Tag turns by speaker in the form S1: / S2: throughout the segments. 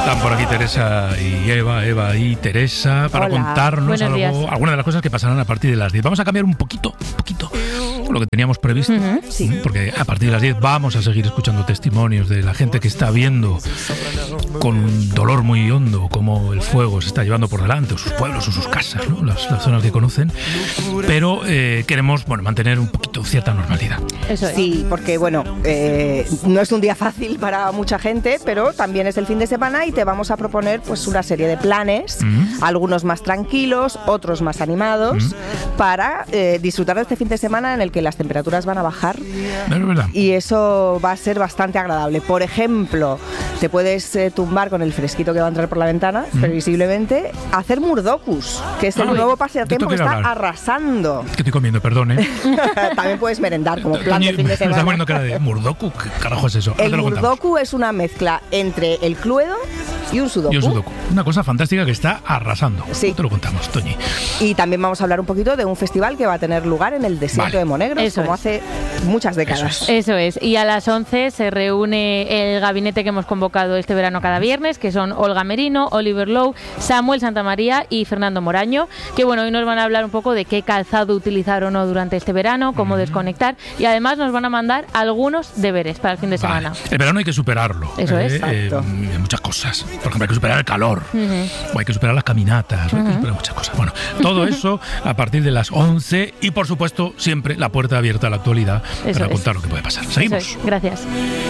S1: Están por aquí Teresa y Eva y Teresa para contarnos algunas de las cosas que pasarán a partir de las 10. Vamos a cambiar un poquito lo que teníamos previsto, porque a partir de las 10 vamos a seguir escuchando testimonios de la gente que está viendo con un dolor muy hondo cómo el fuego se está llevando por delante, o sus pueblos o sus casas, ¿no? las zonas que conocen, pero queremos mantener un poquito cierta normalidad.
S2: Eso es.
S3: Sí, porque no es un día fácil para mucha gente, pero también es el fin de semana y te vamos a proponer pues una serie de planes, algunos más tranquilos, otros más animados, para disfrutar de este fin de semana en el que las temperaturas van a bajar, y eso va a ser bastante agradable. Por ejemplo, te puedes tumbar con el fresquito que va a entrar por la ventana, previsiblemente, hacer murdokus, que es el nuevo pasatiempo que está arrasando.
S1: Que estoy comiendo, perdón, ¿eh?
S3: También puedes merendar como plan de fin de semana.
S1: Me estás poniendo cara de murdoku. ¿Qué carajo es eso?
S3: El murdoku es una mezcla entre el cluedo y un sudoku.
S1: Una cosa fantástica que está arrasando.
S3: Sí.
S1: Te lo contamos, Toñi.
S3: Y también vamos a hablar un poquito de un festival que va a tener lugar en el desierto de Monegros, como hace muchas décadas.
S2: Eso es. Y a las 11 se reúne el gabinete que hemos convocado este verano cada viernes, que son Olga Merino, Oliver Lowe, Samuel Santamaría y Fernando Moraño, que hoy nos van a hablar un poco de qué calzado utilizar o no durante este verano, cómo desconectar, y además nos van a mandar algunos deberes para el fin de semana.
S1: El verano hay que superarlo.
S2: Eso es.
S1: Muchas cosas. Por ejemplo, hay que superar el calor, o hay que superar las caminatas, hay que superar muchas cosas. Bueno, todo eso a partir de las 11 y, por supuesto, siempre la puerta abierta a la actualidad para contar lo que puede pasar. Seguimos.
S2: Gracias.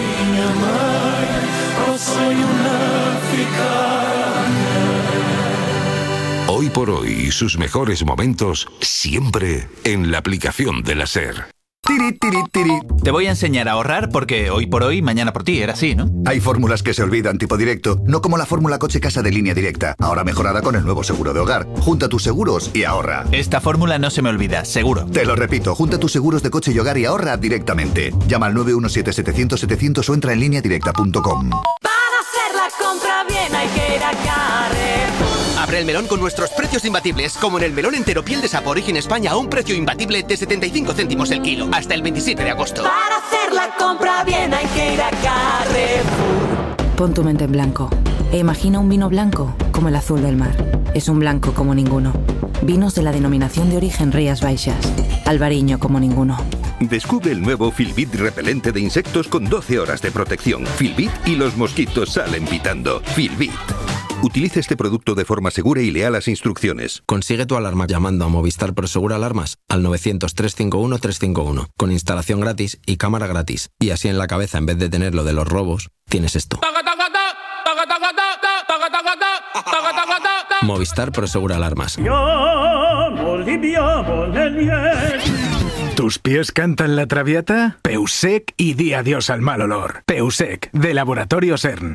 S4: Hoy por hoy, sus mejores momentos siempre en la aplicación de la SER.
S5: Te voy a enseñar a ahorrar porque hoy por hoy, mañana por ti, era así, ¿no?
S6: Hay fórmulas que se olvidan tipo directo, no como la fórmula coche-casa de Línea Directa, ahora mejorada con el nuevo seguro de hogar. Junta tus seguros y ahorra.
S5: Esta fórmula no se me olvida, seguro.
S6: Te lo repito, junta tus seguros de coche y hogar y ahorra directamente. Llama al 917-700-700 o entra en lineadirecta.com.
S7: Para hacer la compra bien hay que ir a Carrefour.
S8: Abre el melón con nuestros precios imbatibles, como en el melón entero piel de Sapo Origen España a un precio imbatible de 75 céntimos el kilo, hasta el 27 de agosto.
S7: Para hacer la compra bien hay que ir a Carrefour.
S9: Pon tu mente en blanco e imagina un vino blanco como el azul del mar. Es un blanco como ninguno. Vinos de la denominación de origen Rías Baixas. Albariño como ninguno.
S4: Descubre el nuevo Filbit repelente de insectos con 12 horas de protección. Filbit y los mosquitos salen pitando. Filbit. Utilice este producto de forma segura y lea las instrucciones.
S10: Consigue tu alarma llamando a Movistar Prosegur Alarmas al 900-351-351, con instalación gratis y cámara gratis. Y así en la cabeza, en vez de tener lo de los robos, tienes esto. Movistar Prosegur Alarmas.
S11: ¿Tus pies cantan la traviata? Peusec y di adiós al mal olor. Peusec, de Laboratorio CERN.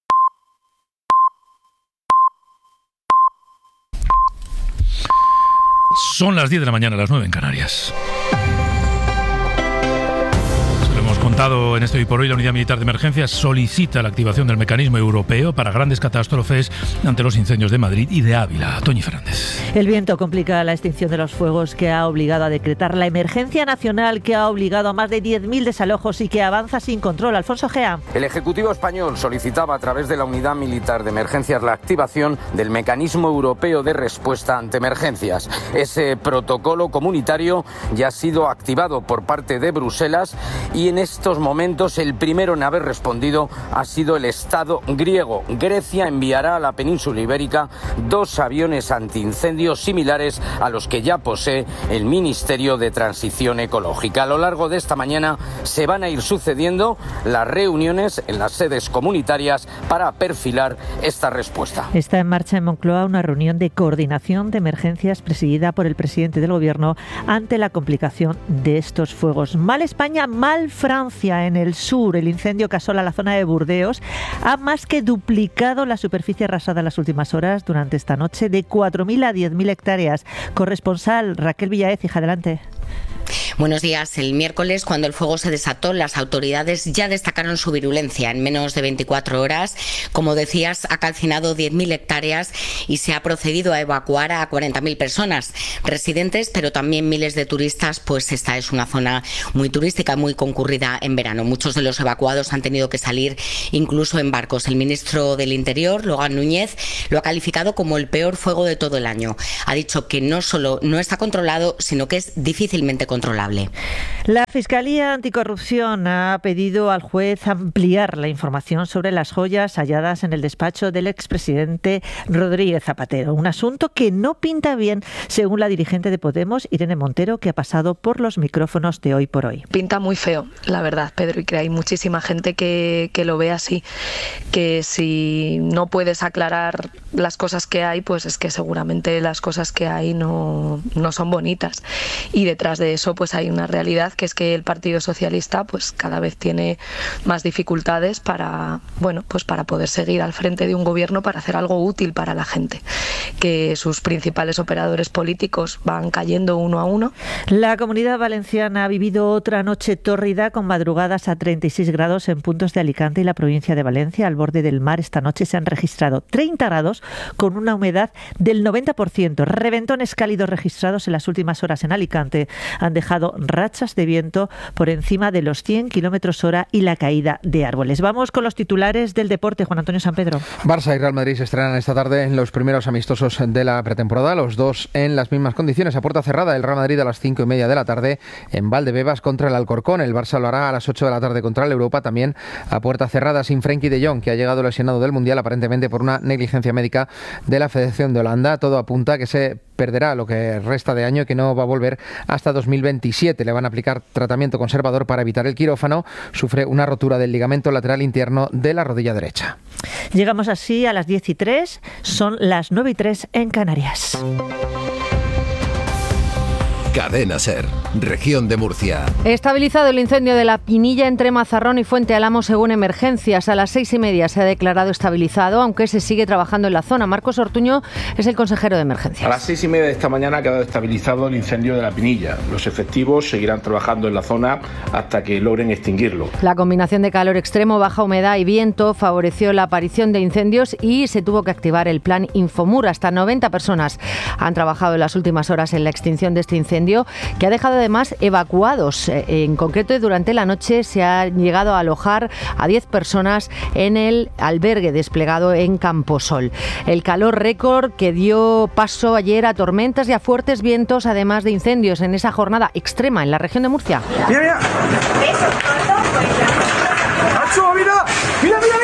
S1: Son las 10 de la mañana, las 9 en Canarias. Contado en este Hoy por Hoy, la Unidad Militar de Emergencias solicita la activación del mecanismo europeo para grandes catástrofes ante los incendios de Madrid y de Ávila. Toñi Fernández.
S12: El viento complica la extinción de los fuegos, que ha obligado a decretar la emergencia nacional, que ha obligado a más de 10.000 desalojos y que avanza sin control. Alfonso Gea.
S13: El Ejecutivo español solicitaba a través de la Unidad Militar de Emergencias la activación del mecanismo europeo de respuesta ante emergencias. Ese protocolo comunitario ya ha sido activado por parte de Bruselas y en estos momentos el primero en haber respondido ha sido el Estado griego. Grecia enviará a la península ibérica 2 aviones antiincendios similares a los que ya posee el Ministerio de Transición Ecológica. A lo largo de esta mañana se van a ir sucediendo las reuniones en las sedes comunitarias para perfilar esta respuesta.
S12: Está en marcha en Moncloa una reunión de coordinación de emergencias presidida por el presidente del Gobierno ante la complicación de estos fuegos. Mal España, mal Francia. En el sur, el incendio que asola la zona de Burdeos ha más que duplicado la superficie arrasada en las últimas horas durante esta noche, de 4.000 a 10.000 hectáreas. Corresponsal Raquel Villaez, hija, adelante.
S14: Buenos días. El miércoles, cuando el fuego se desató, las autoridades ya destacaron su virulencia. En menos de 24 horas, como decías, ha calcinado 10.000 hectáreas y se ha procedido a evacuar a 40.000 personas, residentes, pero también miles de turistas, pues esta es una zona muy turística, muy concurrida en verano. Muchos de los evacuados han tenido que salir incluso en barcos. El ministro del Interior, Logan Núñez, lo ha calificado como el peor fuego de todo el año. Ha dicho que no solo no está controlado, sino que es difícilmente controlable.
S12: La Fiscalía Anticorrupción ha pedido al juez ampliar la información sobre las joyas halladas en el despacho del expresidente Rodríguez Zapatero. Un asunto que no pinta bien, según la dirigente de Podemos, Irene Montero, que ha pasado por los micrófonos de Hoy por Hoy.
S15: Pinta muy feo, la verdad, Pedro, y que hay muchísima gente que lo ve así, que si no puedes aclarar las cosas que hay, pues es que seguramente las cosas que hay no son bonitas. Y detrás de eso pues hay una realidad, que es que el Partido Socialista pues cada vez tiene más dificultades para poder seguir al frente de un gobierno, para hacer algo útil para la gente, que sus principales operadores políticos van cayendo uno a uno.
S12: La Comunidad Valenciana ha vivido otra noche tórrida con madrugadas a 36 grados en puntos de Alicante y la provincia de Valencia. Al borde del mar esta noche se han registrado 30 grados con una humedad del 90%. Reventones cálidos registrados en las últimas horas en Alicante han dejado rachas de viento por encima de los 100 km/h y la caída de árboles. Vamos con los titulares del deporte. Juan Antonio San Pedro.
S16: Barça y Real Madrid se estrenan esta tarde en los primeros amistosos de la pretemporada, los dos en las mismas condiciones, a puerta cerrada. El Real Madrid a las 5:30 de la tarde en Valdebebas contra el Alcorcón. El Barça lo hará a las 8 de la tarde contra el Europa, también a puerta cerrada, sin Frenkie de Jong, que ha llegado lesionado del Mundial, aparentemente por una negligencia médica de la Federación de Holanda. Todo apunta a que se perderá lo que resta de año y que no va a volver hasta 2027. Le van a aplicar tratamiento conservador para evitar el quirófano. Sufre una rotura del ligamento lateral interno de la rodilla derecha.
S12: Llegamos así a las 10:03, son las 9:03 en Canarias.
S17: Cadena SER, región de Murcia.
S18: Estabilizado el incendio de La Pinilla entre Mazarrón y Fuente Alamo según emergencias. A las 6:30 se ha declarado estabilizado, aunque se sigue trabajando en la zona. Marcos Ortuño es el consejero de emergencias.
S19: A las 6:30 de esta mañana ha quedado estabilizado el incendio de La Pinilla. Los efectivos seguirán trabajando en la zona hasta que logren extinguirlo.
S18: La combinación de calor extremo, baja humedad y viento favoreció la aparición de incendios y se tuvo que activar el plan Infomur. Hasta 90 personas han trabajado en las últimas horas en la extinción de este incendio, que ha dejado además evacuados. En concreto, durante la noche se ha llegado a alojar a 10 personas en el albergue desplegado en Camposol. El calor récord que dio paso ayer a tormentas y a fuertes vientos, además de incendios en esa jornada extrema en la región de Murcia.
S20: ¡Mira, mira! ¡Nacho, mira! ¡Mira, mira,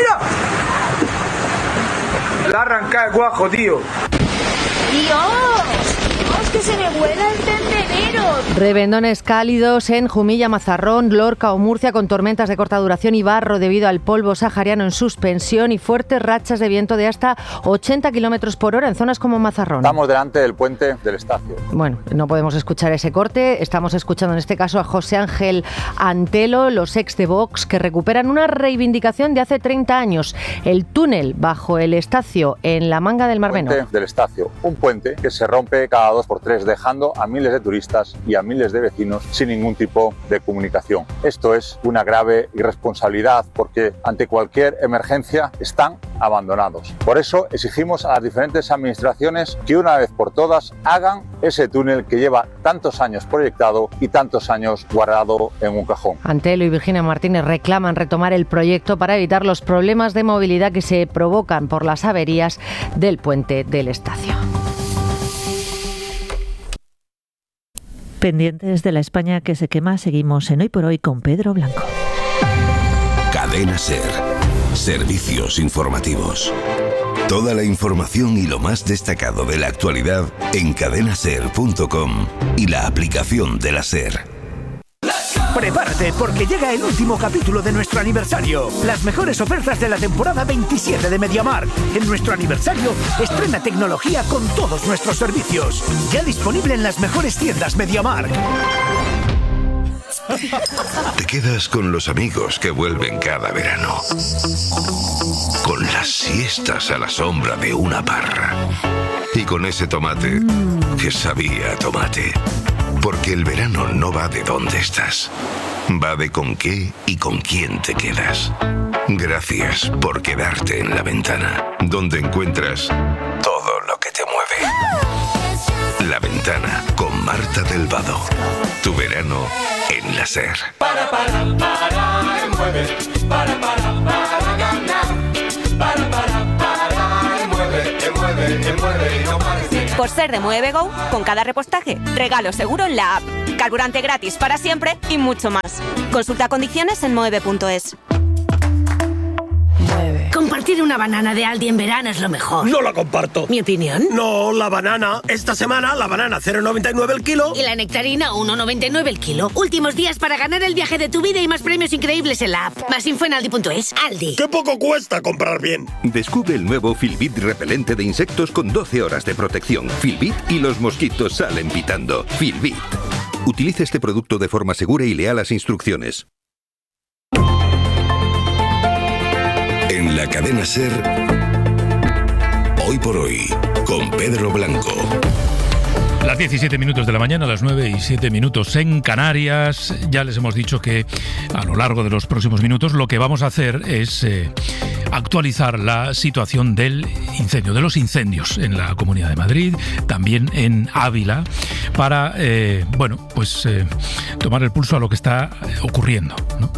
S20: mira! La arranca el guajo, tío.
S21: ¡Dios! ¡Que se me vuela el tendedero!
S18: Revendones cálidos en Jumilla, Mazarrón, Lorca o Murcia, con tormentas de corta duración y barro debido al polvo sahariano en suspensión y fuertes rachas de viento de hasta 80 km/h en zonas como Mazarrón.
S22: Estamos delante del puente del Estacio.
S18: Bueno, no podemos escuchar ese corte. Estamos escuchando en este caso a José Ángel Antelo, los ex de Vox, que recuperan una reivindicación de hace 30 años. El túnel bajo el Estacio en la Manga del Mar Menor.
S22: Puente del Estacio, un puente que se rompe cada 2x3, dejando a miles de turistas y a miles de vecinos sin ningún tipo de comunicación. Esto es una grave irresponsabilidad, porque ante cualquier emergencia están abandonados. Por eso exigimos a las diferentes administraciones que una vez por todas hagan ese túnel que lleva tantos años proyectado y tantos años guardado en un cajón.
S18: Antelo y Virginia Martínez reclaman retomar el proyecto para evitar los problemas de movilidad que se provocan por las averías del puente del Estacio.
S12: Pendientes de la España que se quema, seguimos en Hoy por Hoy con Pedro Blanco.
S17: Cadena SER. Servicios informativos. Toda la información y lo más destacado de la actualidad en cadenaser.com y la aplicación de la SER.
S23: Prepárate porque llega el último capítulo de nuestro aniversario. Las mejores ofertas de la temporada 27 de MediaMarkt. En nuestro aniversario, estrena tecnología con todos nuestros servicios. Ya disponible en las mejores tiendas MediaMarkt.
S17: Te quedas con los amigos que vuelven cada verano. Con las siestas a la sombra de una parra. Y con ese tomate que sabía a tomate. Porque el verano no va de dónde estás, va de con qué y con quién te quedas. Gracias por quedarte en La Ventana, donde encuentras todo lo que te mueve. La Ventana, con Marta del Vado. Tu verano en la SER.
S7: Para, mueve. Para ganar. Para, mueve. No pares de...
S2: Por ser de Mueve Go, con cada repostaje, regalo seguro en la app. Carburante gratis para siempre y mucho más. Consulta condiciones en moeve.es.
S3: Compartir una banana de Aldi en verano es lo mejor.
S5: No la comparto.
S3: ¿Mi opinión?
S5: No, la banana. Esta semana la banana 0,99 el kilo.
S3: Y la nectarina 1,99 el kilo. Últimos días para ganar el viaje de tu vida y más premios increíbles en la app. Más info en aldi.es. Aldi.
S5: ¡Qué poco cuesta comprar bien!
S4: Descubre el nuevo Filbit repelente de insectos con 12 horas de protección. Filbit y los mosquitos salen pitando. Filbit. Utilice este producto de forma segura y lea las instrucciones.
S17: En la cadena SER, Hoy por Hoy, con Pedro Blanco.
S1: Las 17 minutos de la mañana, las 9:07 en Canarias. Ya les hemos dicho que a lo largo de los próximos minutos lo que vamos a hacer es actualizar la situación del incendio, de los incendios en la Comunidad de Madrid, también en Ávila, para tomar el pulso a lo que está ocurriendo, ¿no?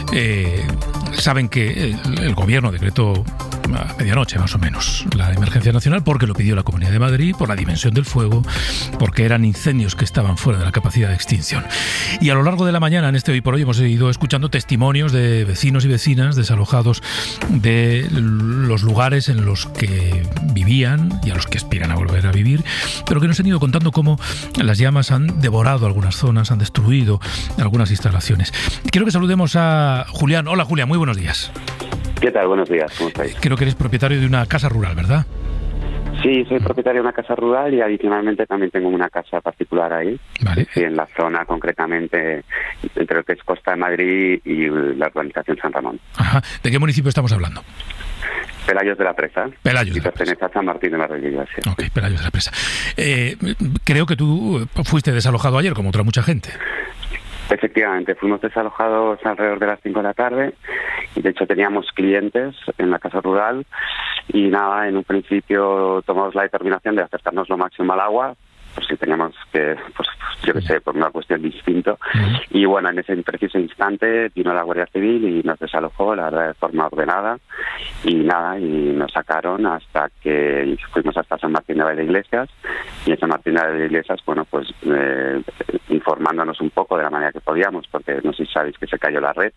S1: Saben que el gobierno decretó a medianoche más o menos la emergencia nacional porque lo pidió la Comunidad de Madrid, por la dimensión del fuego, porque eran incendios que estaban fuera de la capacidad de extinción. Y a lo largo de la mañana, en este Hoy por Hoy, hemos ido escuchando testimonios de vecinos y vecinas desalojados de los lugares en los que vivían y a los que aspiran a volver a vivir, pero que nos han ido contando cómo las llamas han devorado algunas zonas, han destruido algunas instalaciones. Quiero que saludemos a Julián. Hola, Julián, muy buenos días.
S24: ¿Qué tal? Buenos días, ¿cómo estáis?
S1: Creo que eres propietario de una casa rural, ¿verdad?
S24: Sí, soy propietario de una casa rural y adicionalmente también tengo una casa particular ahí.
S1: Vale.
S24: Sí, en la zona concretamente entre lo que es Costa de Madrid y la urbanización San Ramón.
S1: Ajá. ¿De qué municipio estamos hablando?
S24: Pelayos de la Presa.
S1: Pelayos
S24: y pertenece a San Martín de Marrelilla, sí.
S1: Ok, Pelayos de la Presa. Creo que tú fuiste desalojado ayer, como otra mucha gente.
S24: Efectivamente, fuimos desalojados alrededor de las 5 de la tarde y de hecho teníamos clientes en la casa rural y nada, en un principio tomamos la determinación de acercarnos lo máximo al agua, por si teníamos que, por una cuestión distinta. Y bueno, en ese preciso instante vino la Guardia Civil y nos desalojó, la verdad, de forma ordenada. Y nada, y nos sacaron hasta que fuimos hasta San Martín de Valdeiglesias. Y en San Martín de Valdeiglesias, informándonos un poco de la manera que podíamos, porque no sé si sabéis que se cayó la red.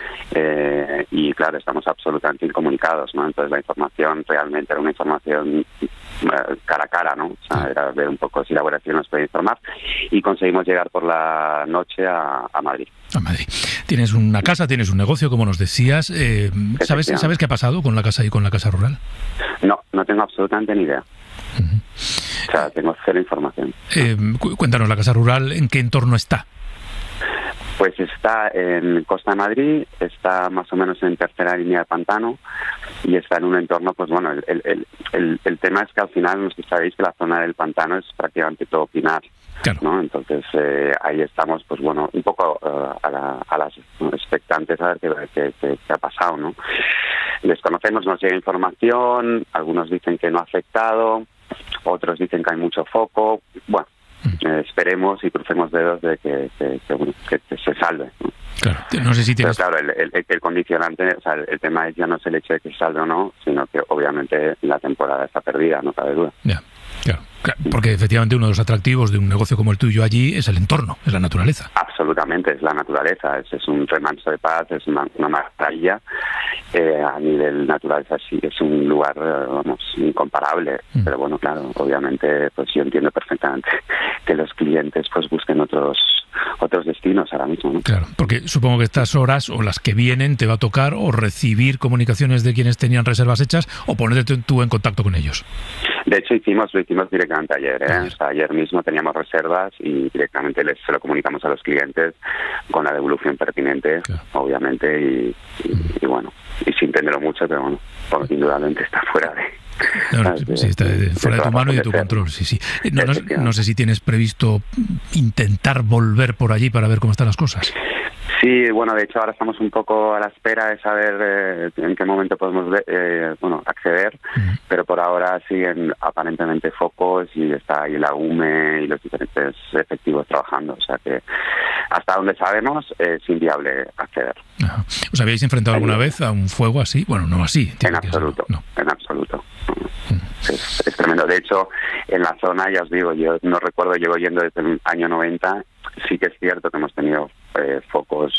S24: Y claro, estamos absolutamente incomunicados, ¿no? Entonces la información realmente era una información cara a cara, ¿no? O sea, era ver un poco si la Guardia Civil nos podía informar y conseguimos llegar por la noche a Madrid.
S1: A Madrid. Tienes una casa, tienes un negocio, como nos decías. ¿Sabes qué ha pasado con la casa y con la casa rural?
S24: No tengo absolutamente ni idea. O sea, tengo cero información.
S1: Cuéntanos, la casa rural, ¿en qué entorno está?
S24: Pues está en Costa de Madrid, está más o menos en tercera línea de pantano y está en un entorno, el tema es que al final, no sé si sabéis que la zona del pantano es prácticamente todo pinar, claro, ¿no? Entonces ahí estamos, un poco a las expectantes a ver qué ha pasado, ¿no? Desconocemos, nos llega información, algunos dicen que no ha afectado, otros dicen que hay mucho foco, bueno. Esperemos y crucemos dedos de que se salve, ¿no?
S1: Claro, no sé si tienes...
S24: Pero claro, el condicionante, o sea, el tema es ya no es el hecho de que se salve o no, sino que obviamente la temporada está perdida, no cabe duda.
S1: Ya, claro, porque efectivamente uno de los atractivos de un negocio como el tuyo allí es el entorno, es la naturaleza.
S24: Absolutamente, es la naturaleza, es un remanso de paz, es una maravilla. A nivel naturaleza sí es un lugar, incomparable. Pero bueno, claro, obviamente pues yo entiendo perfectamente que los clientes busquen otros destinos ahora mismo, ¿no?
S1: Claro, porque supongo que estas horas o las que vienen te va a tocar o recibir comunicaciones de quienes tenían reservas hechas o ponerte tú en contacto con ellos.
S24: De hecho, lo hicimos directamente ayer, ¿eh? O sea, ayer mismo teníamos reservas y directamente se lo comunicamos a los clientes con la devolución pertinente, claro, obviamente, y sin tenerlo mucho, pero indudablemente está fuera
S1: Sí, está fuera de tu mano y de tu control, sí. No sé si tienes previsto intentar volver por allí para ver cómo están las cosas.
S24: Sí, bueno, de hecho ahora estamos un poco a la espera de saber en qué momento podemos acceder, pero por ahora siguen aparentemente focos y está ahí la UME y los diferentes efectivos trabajando, o sea que hasta donde sabemos es inviable acceder.
S1: Ajá. ¿Os habéis enfrentado alguna vez a un fuego así? Bueno, no así.
S24: En absoluto, en absoluto. Es tremendo. De hecho, en la zona, ya os digo, yo no recuerdo, llevo yendo desde el año 90, sí que es cierto que hemos tenido focos